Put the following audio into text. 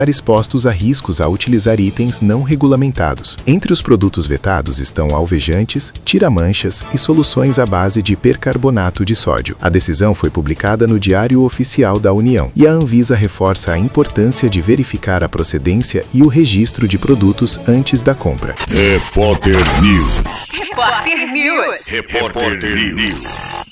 expostos a riscos ao utilizar itens não regulamentados. Entre os produtos vetados estão alvejantes, tira-manchas e soluções à base de percarbonato de sódio. A decisão foi publicada no Diário Oficial da União e a Anvisa reforça a importância de verificar a procedência e o registro de produtos antes da compra. Repórter News. Repórter News. Repórter News.